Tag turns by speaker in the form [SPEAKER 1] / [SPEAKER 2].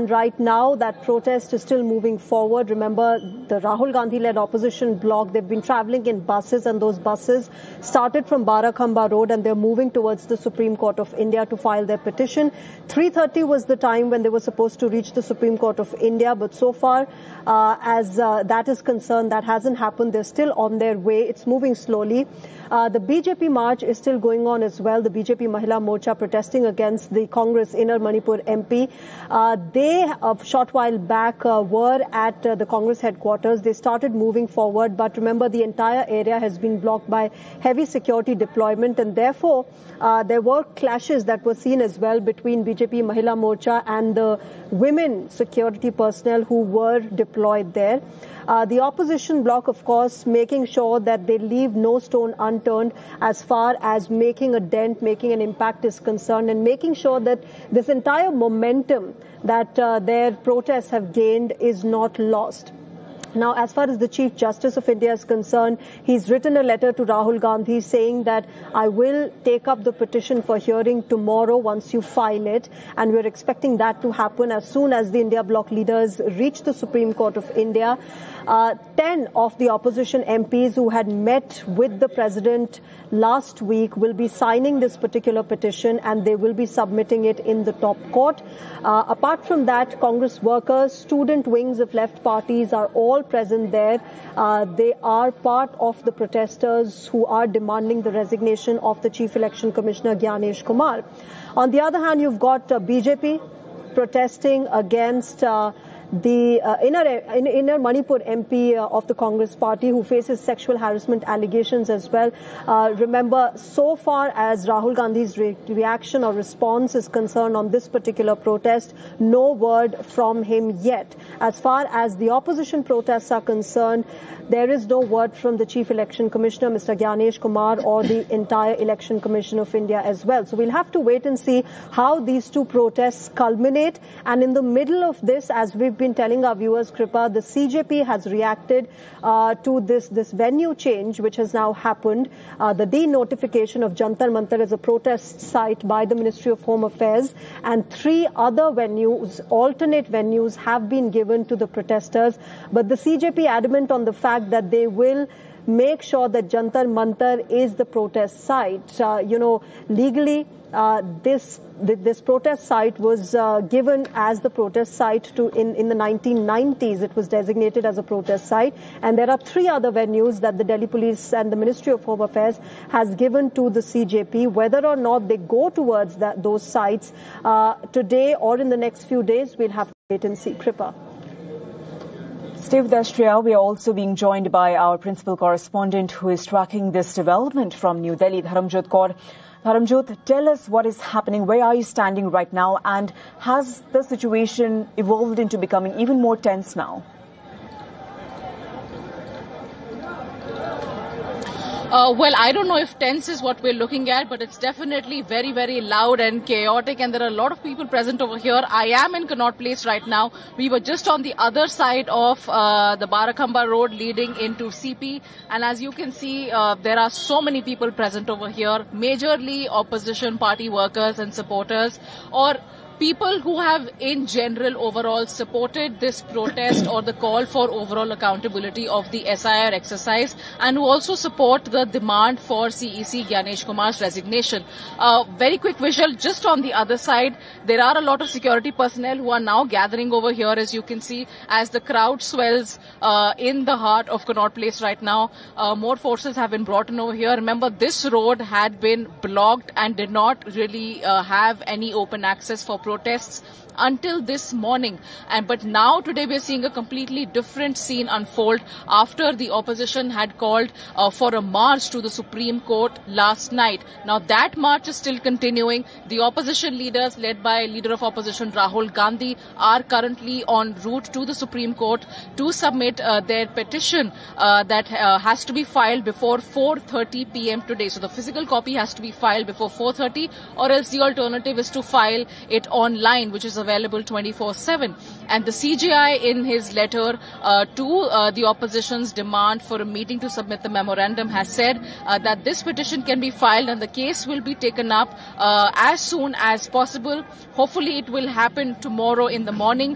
[SPEAKER 1] And right now, that protest is still moving forward. Remember, the Rahul Gandhi-led opposition bloc, they've been traveling in buses, and those buses started from Barakhamba Road, and they're moving towards the Supreme Court of India to file their petition. 3:30 was the time when they were supposed to reach the Supreme Court of India, but so far, as that is concerned, that hasn't happened. They're still on their way. It's moving slowly. The BJP march is still going on as well. The BJP Mahila Morcha protesting against the Congress Inner Manipur MP. They, a short while back, were at the Congress headquarters. They started moving forward, but remember, the entire area has been blocked by heavy security deployment, and therefore there were clashes that were seen as well between BJP Mahila Morcha and the women security personnel who were deployed there. The opposition bloc, of course, making sure that they leave no stone unturned as far as making a dent, making an impact is concerned, and making sure that this entire momentum that their protests have gained is not lost. Now, as far as the Chief Justice of India is concerned, he's written a letter to Rahul Gandhi saying that I will take up the petition for hearing tomorrow once you file it. And we're expecting that to happen as soon as the India bloc leaders reach the Supreme Court of India. 10 of the opposition MPs who had met with the president last week will be signing this particular petition, and they will be submitting it in the top court. Apart from that, Congress workers, student wings of left parties are all present there. They are part of the protesters who are demanding the resignation of the Chief Election Commissioner Gyanesh Kumar. On the other hand, you've got BJP protesting against the Inner Manipur MP of the Congress party, who faces sexual harassment allegations as well. Remember, so far as Rahul Gandhi's reaction or response is concerned on this particular protest, no word from him yet. As far as the opposition protests are concerned, there is no word from the Chief Election Commissioner, Mr. Gyanesh Kumar, or the entire Election Commission of India as well. So we'll have to wait and see how these two protests culminate. And in the middle of this, as we've been telling our viewers, Kripa, the CJP has reacted to this venue change, which has now happened. The denotification of Jantar Mantar as a protest site by the Ministry of Home Affairs, and 3 other venues, alternate venues, have been given to the protesters. But the CJP adamant on the fact that they will make sure that Jantar Mantar is the protest site. Legally, this protest site was given as the protest site in the 1990s. It was designated as a protest site, and there are 3 other venues that the Delhi Police and the Ministry of Home Affairs has given to the CJP. Whether or not they go towards those sites today or in the next few days, we'll have to wait and see. Kripa.
[SPEAKER 2] Stay with us, Shreya. We are also being joined by our principal correspondent who is tracking this development from New Delhi, Dharamjot Kaur. Dharamjot, tell us what is happening. Where are you standing right now? And has the situation evolved into becoming even more tense now?
[SPEAKER 3] Well, I don't know if tense is what we're looking at, but it's definitely very, very loud and chaotic, and there are a lot of people present over here. I am in Connaught Place right now. We were just on the other side of the Barakhamba Road leading into CP, and as you can see, there are so many people present over here, majorly opposition party workers and supporters, or people who have in general overall supported this protest or the call for overall accountability of the SIR exercise, and who also support the demand for CEC Gyanesh Kumar's resignation. Very quick visual just on the other side. There are a lot of security personnel who are now gathering over here, as you can see, as the crowd swells in the heart of Connaught Place right now. More forces have been brought in over here. Remember, this road had been blocked and did not really have any open access for protests until this morning. But now today we're seeing a completely different scene unfold after the opposition had called for a march to the Supreme Court last night. Now that march is still continuing. The opposition leaders, led by Leader of Opposition Rahul Gandhi, are currently en route to the Supreme Court to submit their petition that has to be filed before 4:30 p.m. today. So the physical copy has to be filed before 4:30, or else the alternative is to file it online, which is available 24/7. And the CJI, in his letter to the opposition's demand for a meeting to submit the memorandum, has said that this petition can be filed and the case will be taken up as soon as possible. Hopefully it will happen tomorrow in the morning.